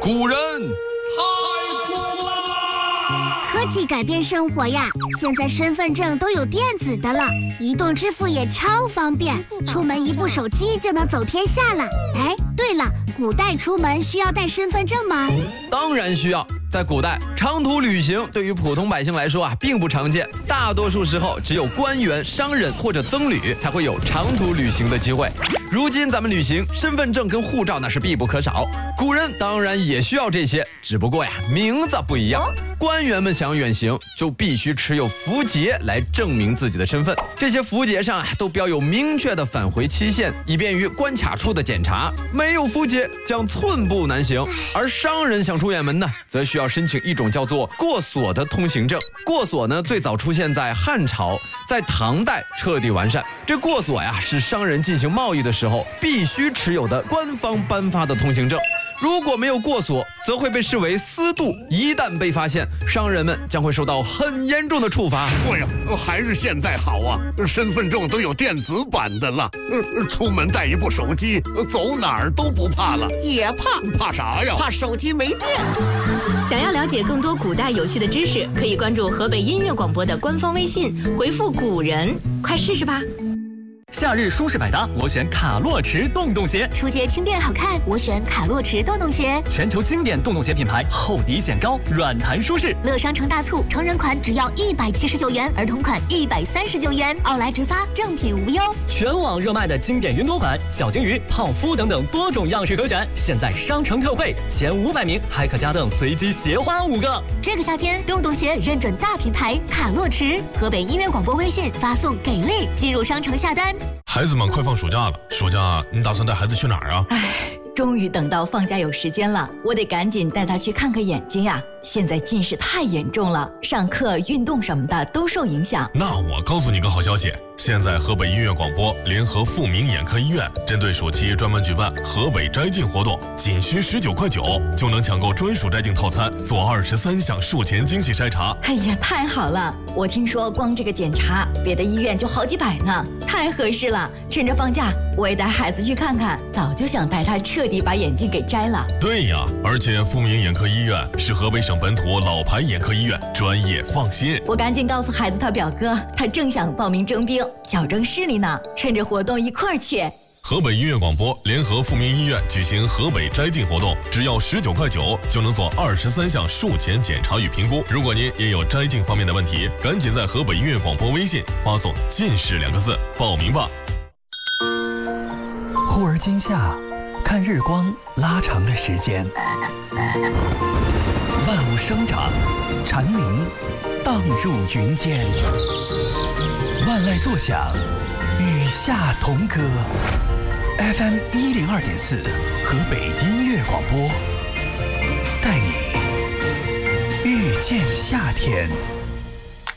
古人太酷啦！ 科技改变生活呀，现在身份证都有电子的了，移动支付也超方便，出门一部手机就能走天下了。哎，对了，古代出门需要带身份证吗？ 当然需要。在古代，长途旅行对于普通百姓来说并不常见，大多数时候只有官员、商人或者僧侣才会有长途旅行的机会。如今咱们旅行，身份证跟护照那是必不可少。古人当然也需要这些，只不过名字不一样。官员们想远行，就必须持有符节来证明自己的身份。这些符节上都标有明确的返回期限，以便于关卡处的检查。没有符节将寸步难行。而商人想出远门呢，则需要申请一种叫做过所的通行证。过所呢，最早出现在汉朝，在唐代彻底完善。这过所是商人进行贸易的时候必须持有的官方颁发的通行证。如果没有过所，则会被视为私渡，一旦被发现，商人们将会受到很严重的处罚。 哎呀，还是现在好啊，身份证都有电子版的了，出门带一部手机，走哪儿都不怕了。 也怕啥呀？ 怕手机没电。 想要了解更多古代有趣的知识，可以关注河北音乐广播的官方微信，回复古人，快试试吧。 夏日舒适百搭，我选卡洛驰洞洞鞋。 出街轻便好看，我选卡洛驰洞洞鞋。 全球经典洞洞鞋品牌，厚底显高，软弹舒适。 乐商城大促，成人款只要179元，儿童款139元，奥莱直发，正品无忧。 全网热卖的经典云朵款、小金鱼、泡芙等等多种样式可选，现在商城特惠，前500名还可加赠随机鞋花5个。 这个夏天，洞洞鞋认准大品牌卡洛驰，河北音乐广播微信发送给力，进入商城下单。 孩子们快放暑假了，暑假你打算带孩子去哪儿啊？ 终于等到放假有时间了，我得赶紧带他去看看眼睛呀。现在近视太严重了，上课、运动什么的都受影响。 那我告诉你个好消息，现在河北音乐广播联合富民眼科医院，针对暑期专门举办河北摘镜活动，仅需19.9块就能抢购专属摘镜套餐，做23项术前精细筛查。 哎呀，太好了！我听说光这个检查，别的医院就好几百呢，太合适了。趁着放假，我也带孩子去看看，早就想带他彻底把眼镜给摘了。 对呀，而且富民眼科医院是河北省本土老牌眼科医院，专业放心。 我赶紧告诉孩子他表哥，他正想报名征兵，矫正视力呢，趁着活动一块儿去。 河北音乐广播联合富民医院举行河北摘镜活动，只要19.9块就能做23项术前检查与评估。如果您也有摘镜方面的问题，赶紧在河北音乐广播微信发送“近视”2个字报名吧。 忽而今夏，看日光拉长了时间，万物生长，蝉鸣荡入云间，万籁作响，与夏同歌。FM 102.4，河北音乐广播，带你遇见夏天。